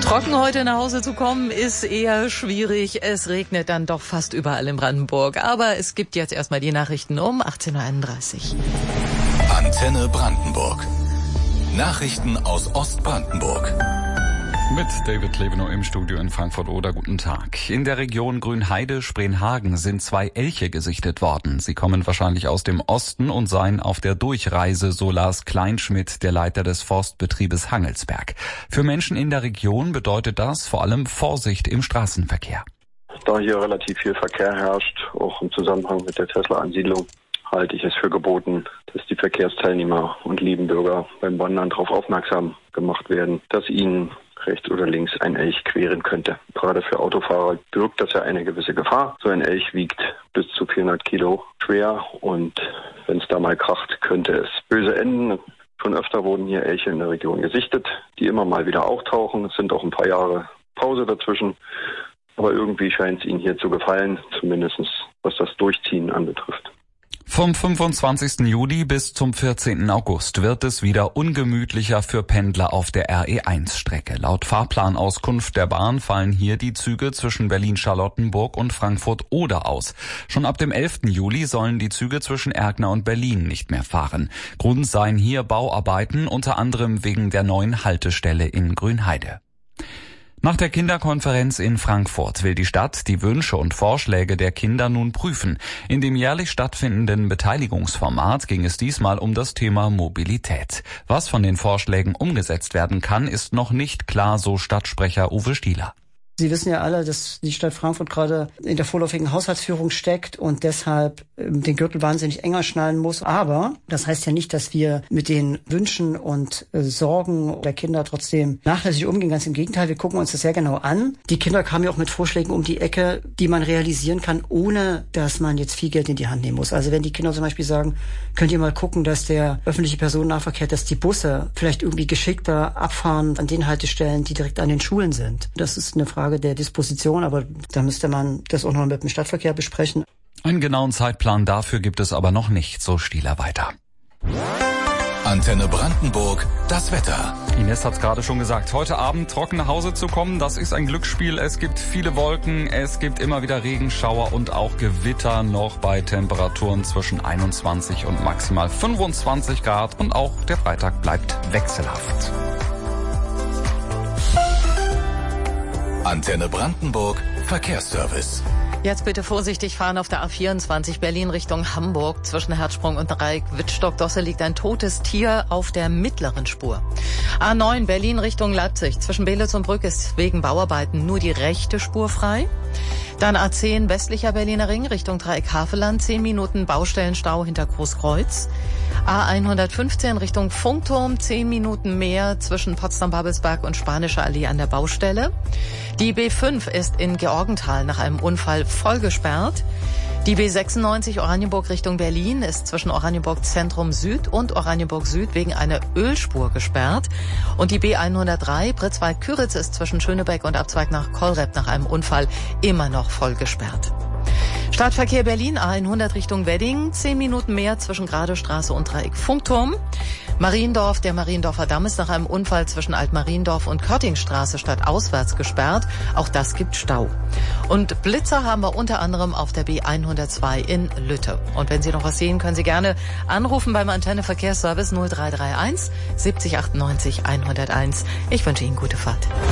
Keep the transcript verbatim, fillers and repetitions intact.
Trocken heute nach Hause zu kommen, ist eher schwierig. Es regnet dann doch fast überall in Brandenburg. Aber es gibt jetzt erstmal die Nachrichten um achtzehn Uhr einunddreißig. Antenne Brandenburg. Nachrichten aus Ostbrandenburg. Mit David Levenow im Studio in Frankfurt-Oder. Guten Tag. In der Region Grünheide-Spreenhagen sind zwei Elche gesichtet worden. Sie kommen wahrscheinlich aus dem Osten und seien auf der Durchreise, so Lars Kleinschmidt, der Leiter des Forstbetriebes Hangelsberg. Für Menschen in der Region bedeutet das vor allem Vorsicht im Straßenverkehr. Da hier relativ viel Verkehr herrscht, auch im Zusammenhang mit der Tesla-Ansiedlung, halte ich es für geboten, dass die Verkehrsteilnehmer und lieben Bürger beim Wandern darauf aufmerksam gemacht werden, dass ihnen rechts oder links ein Elch queren könnte. Gerade für Autofahrer birgt das ja eine gewisse Gefahr. So ein Elch wiegt bis zu vierhundert Kilo schwer und wenn es da mal kracht, könnte es böse enden. Schon öfter wurden hier Elche in der Region gesichtet, die immer mal wieder auftauchen. Es sind auch ein paar Jahre Pause dazwischen. Aber irgendwie scheint es ihnen hier zu gefallen, zumindest was das Durchziehen anbetrifft. Vom fünfundzwanzigsten Juli bis zum vierzehnten August wird es wieder ungemütlicher für Pendler auf der R E eins Strecke. Laut Fahrplanauskunft der Bahn fallen hier die Züge zwischen Berlin-Charlottenburg und Frankfurt-Oder aus. Schon ab dem elften Juli sollen die Züge zwischen Erkner und Berlin nicht mehr fahren. Grund seien hier Bauarbeiten, unter anderem wegen der neuen Haltestelle in Grünheide. Nach der Kinderkonferenz in Frankfurt will die Stadt die Wünsche und Vorschläge der Kinder nun prüfen. In dem jährlich stattfindenden Beteiligungsformat ging es diesmal um das Thema Mobilität. Was von den Vorschlägen umgesetzt werden kann, ist noch nicht klar, so Stadtsprecher Uwe Stieler. Sie wissen ja alle, dass die Stadt Frankfurt gerade in der vorläufigen Haushaltsführung steckt und deshalb den Gürtel wahnsinnig enger schnallen muss. Aber das heißt ja nicht, dass wir mit den Wünschen und Sorgen der Kinder trotzdem nachlässig umgehen. Ganz im Gegenteil, wir gucken uns das sehr genau an. Die Kinder kamen ja auch mit Vorschlägen um die Ecke, die man realisieren kann, ohne dass man jetzt viel Geld in die Hand nehmen muss. Also wenn die Kinder zum Beispiel sagen, könnt ihr mal gucken, dass der öffentliche Personennahverkehr, dass die Busse vielleicht irgendwie geschickter abfahren an den Haltestellen, die direkt an den Schulen sind. Das ist eine Frage der Disposition, aber da müsste man das auch noch mit dem Stadtverkehr besprechen. Einen genauen Zeitplan dafür gibt es aber noch nicht, so Stieler weiter. Antenne Brandenburg, das Wetter. Ines hat es gerade schon gesagt, heute Abend trocken nach Hause zu kommen, das ist ein Glücksspiel. Es gibt viele Wolken, es gibt immer wieder Regenschauer und auch Gewitter noch bei Temperaturen zwischen einundzwanzig und maximal fünfundzwanzig Grad und auch der Freitag bleibt wechselhaft. Antenne Brandenburg, Verkehrsservice. Jetzt bitte vorsichtig fahren auf der A vierundzwanzig Berlin Richtung Hamburg. Zwischen Herzsprung und Dreieck-Wittstock-Dosse liegt ein totes Tier auf der mittleren Spur. A neun Berlin Richtung Leipzig. Zwischen Belitz und Brück ist wegen Bauarbeiten nur die rechte Spur frei. Dann A zehn westlicher Berliner Ring Richtung Dreieck-Havelland. zehn Minuten Baustellenstau hinter Großkreuz. A hundertfünfzehn Richtung Funkturm. zehn Minuten mehr zwischen Potsdam-Babelsberg und Spanische Allee an der Baustelle. Die B fünf ist in Georgenthal nach einem Unfall voll gesperrt. Die B sechsundneunzig Oranienburg Richtung Berlin ist zwischen Oranienburg Zentrum Süd und Oranienburg Süd wegen einer Ölspur gesperrt. Und die B hundertdrei Pritzwalk-Küritz ist zwischen Schönebeck und Abzweig nach Kollrep nach einem Unfall immer noch voll gesperrt. Stadtverkehr Berlin A hundert Richtung Wedding, zehn Minuten mehr zwischen Gradestraße und Dreieck Funkturm. Mariendorf, der Mariendorfer Damm ist nach einem Unfall zwischen Altmariendorf und Körtingstraße stadtauswärts gesperrt. Auch das gibt Stau. Und Blitzer haben wir unter anderem auf der B hundertzwei in Lütte. Und wenn Sie noch was sehen, können Sie gerne anrufen beim Antenne Verkehrsservice null drei drei eins siebzig achtundneunzig hunderteins. Ich wünsche Ihnen gute Fahrt.